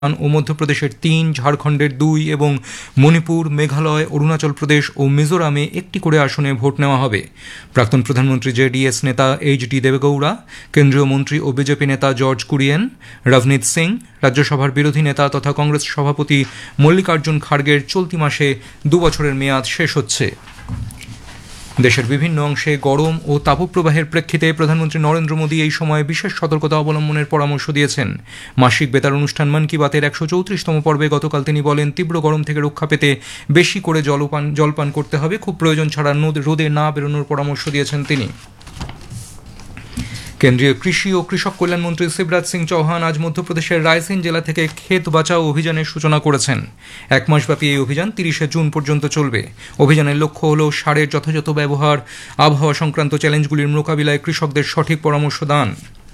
ও মধ্যপ্রদেশের ৩, ঝাড়খণ্ডের ২ এবং মণিপুর, মেঘালয়, অরুণাচল প্রদেশ ও মিজোরামে একটি করে আসনে ভোট নেওয়া হবে। প্রাক্তন প্রধানমন্ত্রী জেডিএস নেতা এইচ.ডি. দেবেগৌড়া, কেন্দ্রীয় মন্ত্রী ও বিজেপি নেতা জর্জ কুরিয়েন, রভনীত সিং, রাজ্যসভার বিরোধী নেতা তথা কংগ্রেস সভাপতি মল্লিকার্জুন খাড়গের চলতি মাসে ২ বছরের মেয়াদ শেষ হচ্ছে। দেশের বিভিন্ন অংশে গরম ও তাপপ্রবাহের প্রেক্ষিতে প্রধানমন্ত্রী নরেন্দ্র মোদী এই সময় বিশেষ সতর্কতা অবলম্বনের পরামর্শ দিয়েছেন। মাসিক বেতার অনুষ্ঠান মন কি বাতের ১৩৪তম পর্বে গতকাল তিনি বলেন, তীব্র গরম থেকে রক্ষা পেতে বেশি করে জলপান করতে হবে, খুব প্রয়োজন ছাড়া রোদে না বেরোনোর পরামর্শ দিয়েছেন তিনি। কেন্দ্রীয় কৃষি ও কৃষক কল্যাণ মন্ত্রী শিবরাজ সিং চৌহান আজ মধ্যপ্রদেশের রায়সেন জেলা থেকে ক্ষেত বাঁচাও অভিযানের সূচনা করেছেন। ১ মাসব্যাপী এই অভিযান ৩০শে জুন পর্যন্ত চলবে। অভিযানের লক্ষ্য হল সারের যথাযথ ব্যবহার, আবহাওয়া সংক্রান্ত চ্যালেঞ্জগুলির মোকাবিলায় কৃষকদের সঠিক পরামর্শ দান।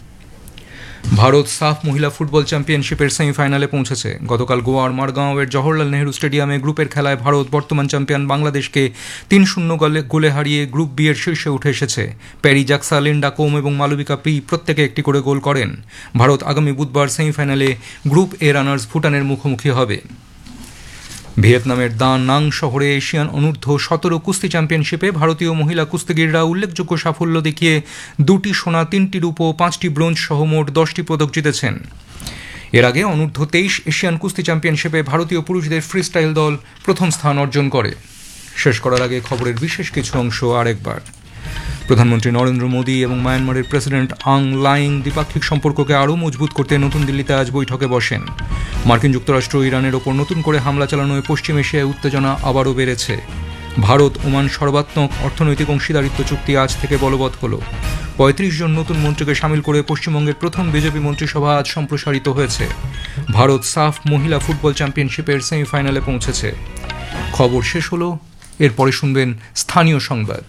ভারত সাফ মহিলা ফুটবল চ্যাম্পিয়নশিপের সেমিফাইনালে পৌঁছেছে। গতকাল গোয়ার মারগাঁওয়ের জওহরলাল নেহরু স্টেডিয়ামে গ্রুপের খেলায় ভারত বর্তমান চ্যাম্পিয়ন বাংলাদেশকে ৩-০ গোলে হারিয়ে গ্রুপ বি এর শীর্ষে উঠে এসেছে। প্যারি জাক্সা, লিন্ডা কোম এবং মালবিকা পি প্রত্যেকে একটি করে গোল করেন। ভারত আগামী বুধবার সেমিফাইনালে গ্রুপ এ রানার্স ভুটানের মুখোমুখি হবে। ভিয়েতনামের দা নাং শহরে এশিয়ান অনূর্ধ্ব-১৭ কুস্তি চ্যাম্পিয়নশিপে ভারতীয় মহিলা কুস্তিগিররা উল্লেখযোগ্য সাফল্য দেখিয়ে ২টি সোনা, ৩টি রূপো, 5টি ব্রোঞ্জ সহ মোট 10টি পদক জিতেছেন। এর আগে অনূর্ধ্ব-২৩ এশিয়ান কুস্তি চ্যাম্পিয়নশিপে ভারতীয় পুরুষদের ফ্রিস্টাইল দল প্রথম স্থান অর্জন করে। শেষ করার আগে খবরের বিশেষ কিছু অংশ আরেকবার। প্রধানমন্ত্রী নরেন্দ্র মোদী এবং মায়ানমারের প্রেসিডেন্ট আং লাইং দ্বিপাক্ষিক সম্পর্ককে আরও মজবুত করতে নতুন দিল্লিতে আজ বৈঠকে বসেন। মার্কিন যুক্তরাষ্ট্র ইরানের ওপর নতুন করে হামলা চালানোয় পশ্চিম এশিয়ায় উত্তেজনা আবারও বেড়েছে। ভারত ওমান সর্বাত্মক অর্থনৈতিক অংশীদারিত্ব চুক্তি আজ থেকে বলবৎ হল। ৩৫ জন নতুন মন্ত্রীকে সামিল করে পশ্চিমবঙ্গের প্রথম বিজেপি মন্ত্রিসভা আজ সম্প্রসারিত হয়েছে। ভারত সাফ মহিলা ফুটবল চ্যাম্পিয়নশিপের সেমিফাইনালে পৌঁছেছে। খবর শেষ হল। এরপরে শুনবেন স্থানীয় সংবাদ।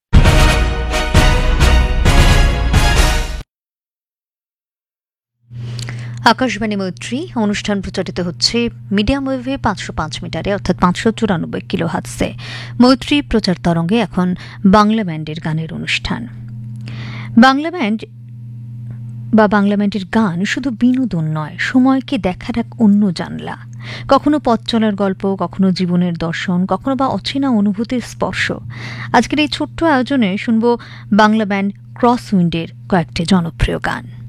আকাশবাণী মৈত্রী অনুষ্ঠান প্রচারিত হচ্ছে মিডিয়াম ওয়েভে ৫০৫ মিটারে অর্থাৎ ৫৯৪ কিলোহার্টজে। মৈত্রী প্রচার তরঙ্গে এখন বাংলা ব্যান্ডের গানের অনুষ্ঠান। বাংলা ব্যান্ড বা বাংলা ব্যান্ডের গান শুধু বিনোদন নয়, সময়কে দেখার এক অন্য জানলা। কখনো পথ চলার গল্প, কখনো জীবনের দর্শন, কখনো বা অচেনা অনুভূতির স্পর্শ। আজকের এই ছোট্ট আয়োজনে শুনব বাংলা ব্যান্ড ক্রসউইন্ডের কয়েকটি জনপ্রিয় গান।